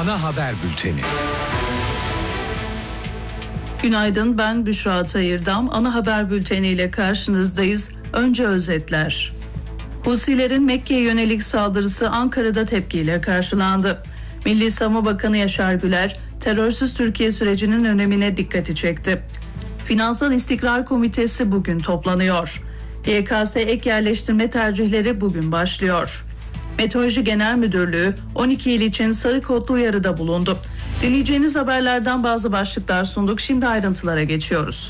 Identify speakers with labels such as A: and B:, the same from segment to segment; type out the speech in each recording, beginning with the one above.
A: Ana haber bülteni.
B: Günaydın, ben Büşra Tayırdam. Ana haber bülteniyle karşınızdayız. Önce özetler. Husilerin Mekke'ye yönelik saldırısı Ankara'da tepkiyle karşılandı. Milli Savunma Bakanı Yaşar Güler, terörsüz Türkiye sürecinin önemine dikkati çekti. Finansal İstikrar Komitesi bugün toplanıyor. YKS ek yerleştirme tercihleri bugün başlıyor. Meteoroloji Genel Müdürlüğü 12 il için sarı kodlu uyarıda bulundu. Dinleyeceğiniz haberlerden bazı başlıklar sunduk. Şimdi ayrıntılara geçiyoruz.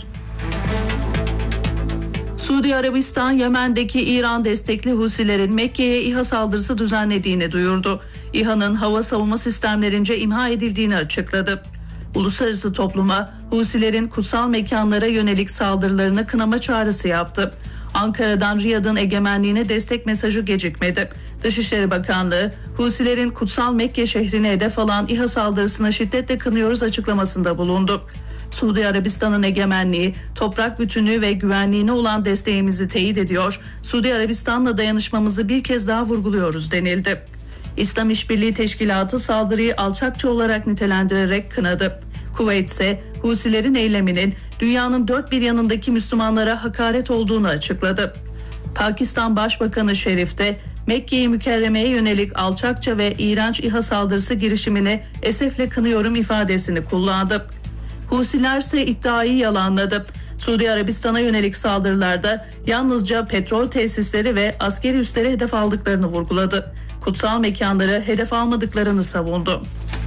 B: Suudi Arabistan, Yemen'deki İran destekli Husilerin Mekke'ye İHA saldırısı düzenlediğini duyurdu. İHA'nın hava savunma sistemlerince imha edildiğini açıkladı. Uluslararası topluma Husilerin kutsal mekanlara yönelik saldırılarını kınama çağrısı yaptı. Ankara'dan Riyad'ın egemenliğine destek mesajı gecikmedi. Dışişleri Bakanlığı, Husilerin kutsal Mekke şehrine hedef alan İHA saldırısına şiddetle kınıyoruz açıklamasında bulundu. Suudi Arabistan'ın egemenliği, toprak bütünlüğü ve güvenliğine olan desteğimizi teyit ediyor, Suudi Arabistan'la dayanışmamızı bir kez daha vurguluyoruz denildi. İslam İşbirliği Teşkilatı saldırıyı alçakça olarak nitelendirerek kınadı. Kuveyt ise Husilerin eyleminin dünyanın dört bir yanındaki Müslümanlara hakaret olduğunu açıkladı. Pakistan Başbakanı Şerif de Mekke-i Mükerreme'ye yönelik alçakça ve iğrenç İHA saldırısı girişimini esefle kınıyorum ifadesini kullandı. Husiler ise iddiayı yalanladı. Suudi Arabistan'a yönelik saldırılarda yalnızca petrol tesisleri ve askeri üsleri hedef aldıklarını vurguladı. Kutsal mekanları hedef almadıklarını savundu.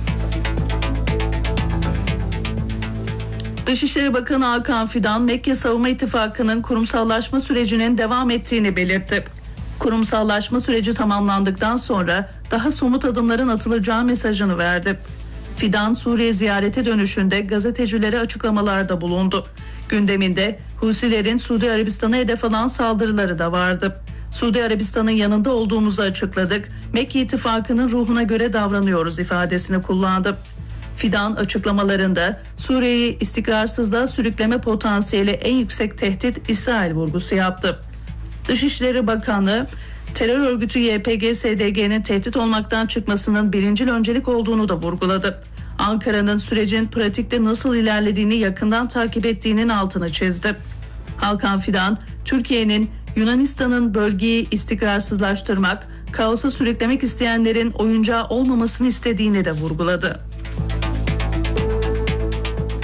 B: Dışişleri Bakanı Hakan Fidan, Mekke Savunma İttifakı'nın kurumsallaşma sürecinin devam ettiğini belirtti. Kurumsallaşma süreci tamamlandıktan sonra daha somut adımların atılacağı mesajını verdi. Fidan, Suriye ziyareti dönüşünde gazetecilere açıklamalarda bulundu. Gündeminde Husilerin Suudi Arabistan'a hedef alan saldırıları da vardı. Suudi Arabistan'ın yanında olduğumuzu açıkladık. Mekke İttifakı'nın ruhuna göre davranıyoruz ifadesini kullandı. Fidan açıklamalarında Suriye'yi istikrarsızlığa sürükleme potansiyeli en yüksek tehdit İsrail vurgusu yaptı. Dışişleri Bakanı, terör örgütü YPG-SDG'nin tehdit olmaktan çıkmasının birincil öncelik olduğunu da vurguladı. Ankara'nın sürecin pratikte nasıl ilerlediğini yakından takip ettiğinin altını çizdi. Hakan Fidan, Türkiye'nin Yunanistan'ın bölgeyi istikrarsızlaştırmak, kaosa sürüklemek isteyenlerin oyuncağı olmamasını istediğini de vurguladı.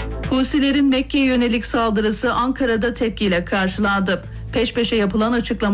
B: Husilerin Mekke'ye yönelik saldırısı Ankara'da tepkiyle karşılandı. Peş peşe yapılan açıklamalar